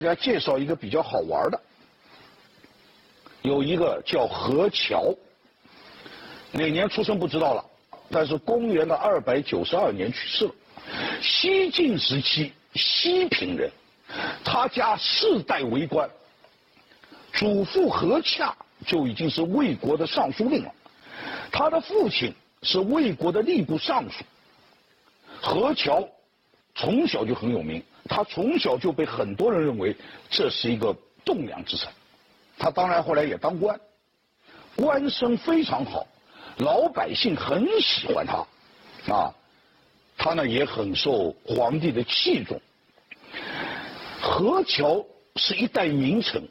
给大家介绍一个比较好玩的，有一个叫何乔，哪年出生不知道了，但是公元的292年去世了。西晋时期西平人，他家世代为官，祖父何洽就已经是魏国的尚书令了，他的父亲是魏国的吏部尚书。何乔从小就很有名，他从小就被很多人认为这是一个栋梁之臣。他当然后来也当官，官声非常好，老百姓很喜欢他，啊，他呢也很受皇帝的器重。何乔是一代名臣，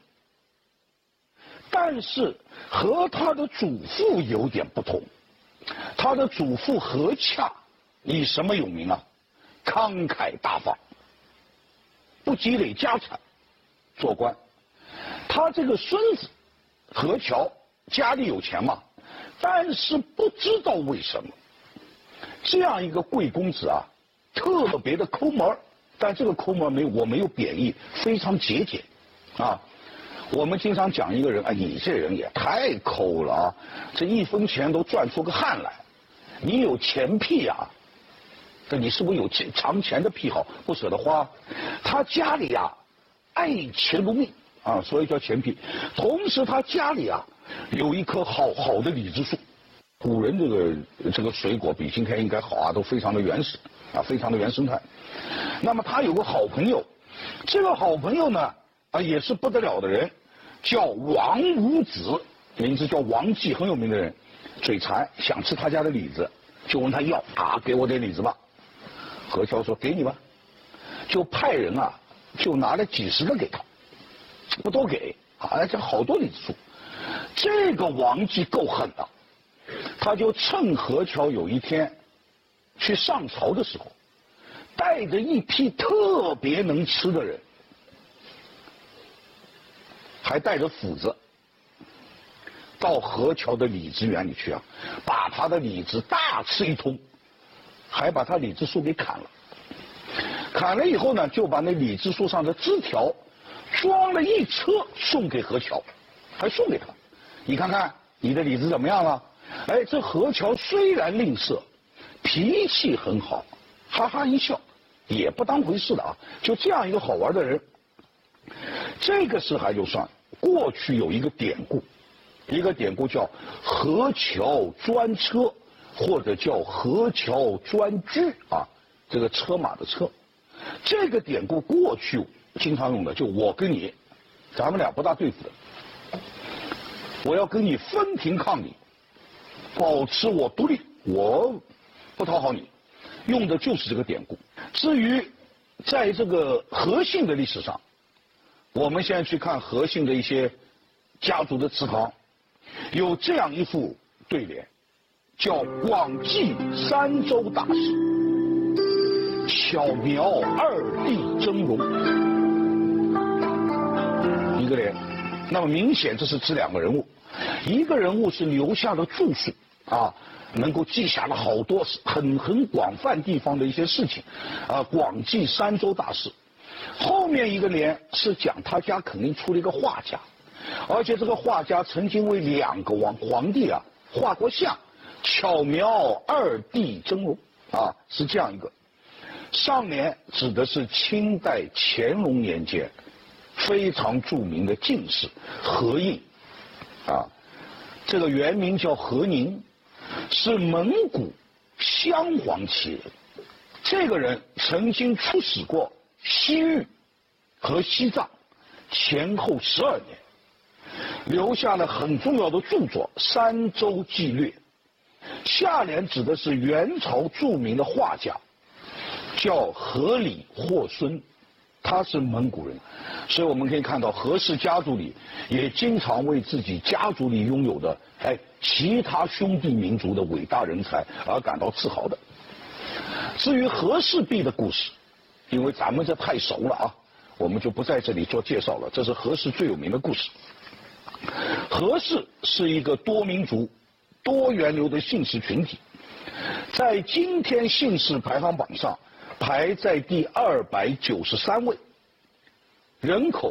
但是和他的祖父有点不同。他的祖父何洽以什么有名啊？慷慨大方，不积累家产，做官。他这个孙子何乔家里有钱嘛，但是不知道为什么这样一个贵公子啊，特别的抠门。但这个抠门我没有贬义，非常节俭啊。我们经常讲一个人，哎，你这人也太抠了啊，这1分钱都赚出个汗来，你有钱癖啊？这你是不是有藏钱的癖好，不舍得花？他家里啊，爱钱如命啊，所以叫钱癖。同时他家里啊，有一棵好的李子树。古人这个水果比今天应该好啊，都非常的原始啊，非常的原生态。那么他有个好朋友，这个好朋友呢啊也是不得了的人，叫王五子，名字叫王继，很有名的人。嘴馋，想吃他家的李子，就问他要啊，给我点李子吧。何乔说给你吧，就派人啊，就拿了几十个给他，不都给啊？这好多李子树。这个王继够狠的，他就趁何乔有一天去上朝的时候，带着一批特别能吃的人，还带着斧子，到何乔的李子园里去啊，把他的李子大吃一通，还把他李子树给砍了。砍了以后呢，就把那李子树上的枝条装了一车送给何乔，还送给他。你看看你的李子怎么样了？哎，这何乔虽然吝啬，脾气很好，哈哈一笑，也不当回事的啊。就这样一个好玩的人。这个事还就算，过去有一个典故，叫何乔专车，或者叫何乔专车啊，这个车马的车。这个典故过去经常用的，就我跟你，咱们俩不大对付的，我要跟你分庭抗礼，保持我独立，我不讨好你，用的就是这个典故。至于在这个何姓的历史上，我们现在去看何姓的一些家族的祠堂，有这样一副对联，叫广济三州大事，巧苗2地峥嵘，一个联。那么明显这是指2个人物，一个人物是留下了著述啊，能够记下了好多很广泛地方的一些事情啊，广济三州大事。后面一个联是讲他家肯定出了一个画家，而且这个画家曾经为2个皇帝啊画过像，巧苗2地峥嵘啊，是这样一个。上联指的是清代乾隆年间非常著名的进士何应啊，这个原名叫何宁，是蒙古镶黄旗人。这个人曾经出使过西域和西藏前后12年，留下了很重要的著作《三州纪略》。下联指的是元朝著名的画家，叫何理霍孙，他是蒙古人，所以我们可以看到何氏家族里也经常为自己家族里拥有的其他兄弟民族的伟大人才而感到自豪的。至于和氏璧的故事，因为咱们这太熟了啊，我们就不在这里做介绍了。这是何氏最有名的故事。何氏是一个多民族、多源流的姓氏群体，在今天姓氏排行榜上排在第293位。 人口